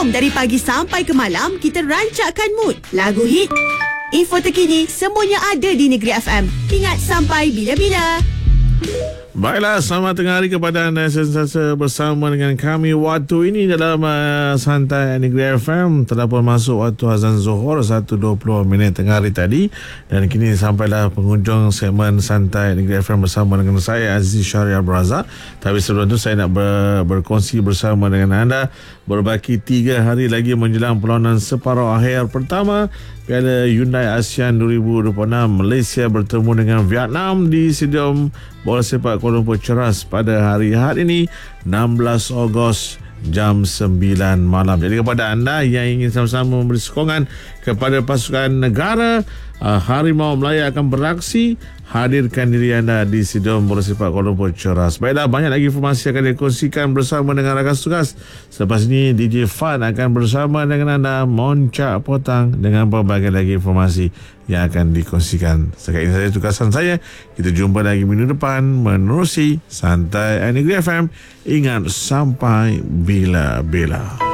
Jom dari pagi sampai ke malam kita rancakkan mood. Lagu hit, info terkini, semuanya ada di Negeri FM. Ingat sampai bila-bila. Baiklah, selamat tengah hari kepada anda sentiasa bersama dengan kami. Waktu ini dalam Santai Negeri FM telah pun masuk waktu azan Zuhur 1.20 tengah hari tadi. Dan kini sampailah penghujung segmen Santai Negeri FM bersama dengan saya, Aziz Syariah Beraza. Tapi sebelum itu saya nak berkongsi bersama dengan anda. Berbaki 3 hari lagi menjelang perlawanan separuh akhir pertama Piala Hyundai ASEAN 2026. Malaysia bertemu dengan Vietnam di Stadium Bola Sepak Kuala Lumpur Ceras pada hari Ahad ini 16 Ogos jam 9 malam. Jadi kepada anda yang ingin sama-sama memberi sokongan kepada pasukan negara, Harimau Melaya akan beraksi. Hadirkan diri anda di Stadium Bola Sepak Kuala Lumpur Ceras. Baiklah, banyak lagi informasi akan dikongsikan bersama dengan rakan tugas. Selepas ini DJ Fan akan bersama dengan anda moncak potang dengan berbagai lagi informasi yang akan dikongsikan. Sekarang ini saja tugasan saya. Kita jumpa lagi minggu depan menerusi Santai Negeri FM. Ingat sampai bila-bila.